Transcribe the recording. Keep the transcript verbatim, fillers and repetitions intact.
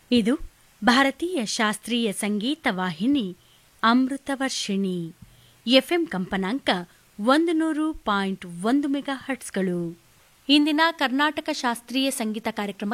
ಇದು ಭಾರತೀಯ ಶಾಸ್ತ್ರೀಯ ಸಂಗೀತ ವಾಹಿನಿ ಅಮೃತವರ್ಷಿಣಿ. ಎಫ್ಎಂ ಕಂಪನಾಂಕ ಒಂದು ನೂರು ಪಾಯಿಂಟ್ ಒಂದು ಮೆಗಾ ಹರ್ಟ್ಸ್ಗಳು. ಇಂದಿನ ಕರ್ನಾಟಕ ಶಾಸ್ತ್ರೀಯ ಸಂಗೀತ ಕಾರ್ಯಕ್ರಮ